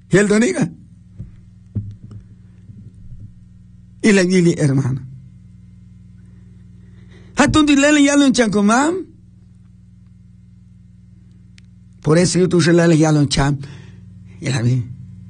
Y el doniga. Y la gili, hermano. Hatundi lele yalon chankomam. Por eso yo tuve lele yalon cham. Y la vi.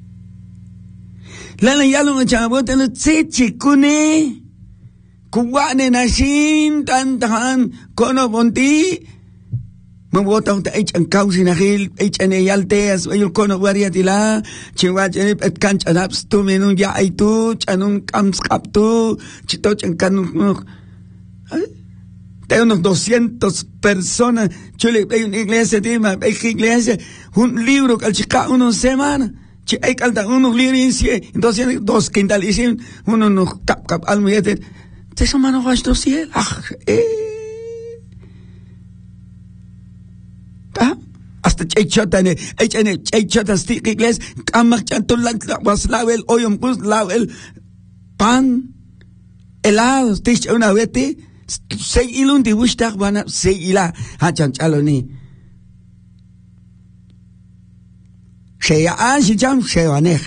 Lele yalon cham, bote lo tseche kune. Kuwane nashin tantahan kono bonti. Mabota un taich an kausi nahil, ane yalteas, ayul kono variatila, chiwach et kanch anaps tu menun ya aitu, chanun kamskap tu, chitoch en kanun. Hay unos 200 personas, chule, hay una iglesia, hay iglesia, un libro que al chica una semana, hay calta unos libros, entonces 2 quintales, uno no cap almoyete, te son manos vastos ciel, hasta chaychotane, chaychota stick iglesia, kamak chantul was lavel, oyom pus lavel, pan, helado, tich una vete, se ilun di wushtag bana se ila hachan chaloni sheya an shijam shewaneh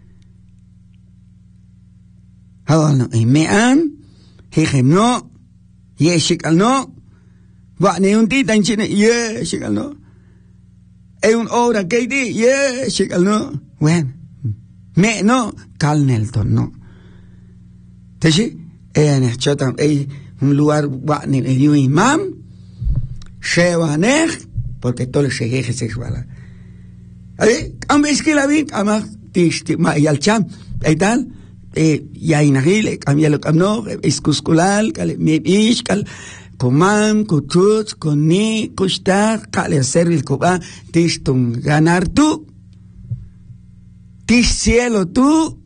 hawano imean hijemno yeshikalno wa ne un tita inchine yeshikalno e un hora que di yeshikalno wen me no kalnelton no teshi chotam un lugar ni el imam shevanech porque todo el shejeje sexual ambes que la vi ama tishti ma yalcham tal ya inagile cambialo camno iskuskulal kale me iskal komam kuchut koni kushtar kale servil koba tishtum ganar tú tish cielo tú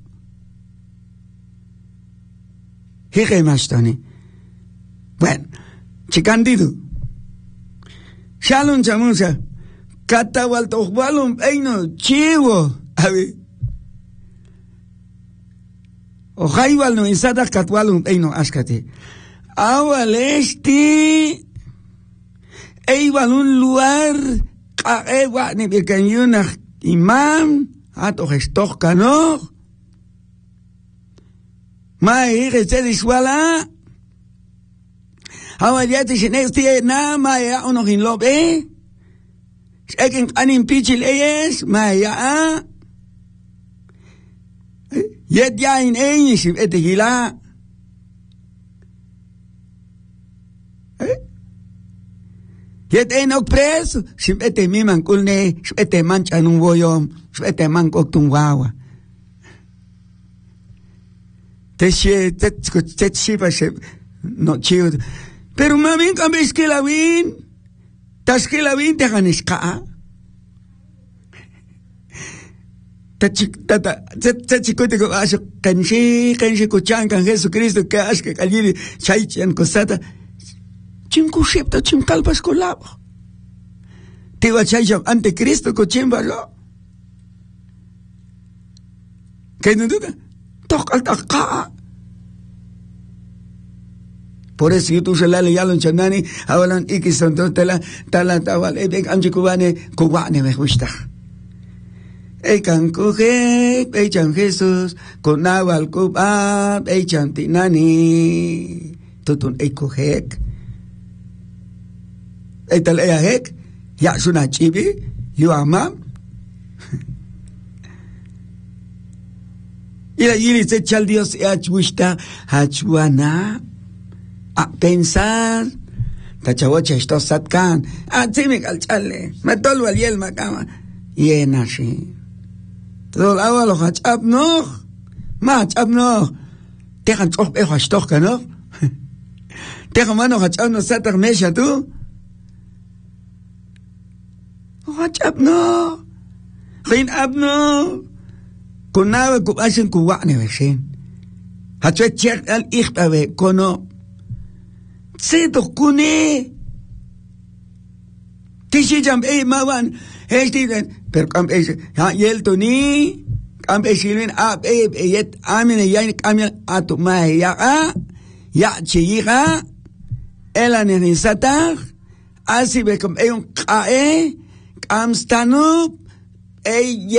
hije mashtani. Bueno, chicandido. Shalom chamusa. Katawal tohbalum eino chivo. A ver. Ojaibal no insada katwalum eino askate. Awal Eibal un lugar. Kaewa ni bekanyuna imam. Ato gestoch kano. Ma hige sediswala. Ahora ya te llenes nada más ya uno sin lo ve. Es que anin pichil ellos más ya. Ya en ellos este gila. Ya te no preso. Si este mi manculne, si este mancha en un boyom, si este manco tu guagua. Te chiva no chivo. Pero mami, cambies que la vin, tas que la vin te ganes ka. Te chico te go aso kanshi kuchan kan Jesucristo que as que kalili chaichan cosata. Chimku shipta chimkalpas kolabo. Te va chaicha ante Cristo cochimbalo. ¿Qué no duda? Tokal taka. Por eso yo tuve la ley a los chanani, hablan y que son todos tala tawal, anchikubane, kubane me gusta. Can coge, echan Jesús, con naval kuba, echan tinani, tutun ekojek. Etal ehek, ya suna chibi, yo amam. Y la yiri se chal Dios achwista, achwana. A pensar, tachawocha esto satkan, me calchale, me tolvo al yel macama, y en así. Todo el agua lo hachab no, machab no, tejan chop ejo ashtoka no, tejan mano hachab no satar mesha tú, hachab no, rin ab no, kunawe kubasin kuwane beshin, hachwe chek al ichtawe kono, Seto kune. Tishi jam mawan. Pero kam ha yel toni. Kam silin ab yet amine yain kamya atu ma ya chiga. Ela ne satar. Asi be kam un kae. Kam stanu.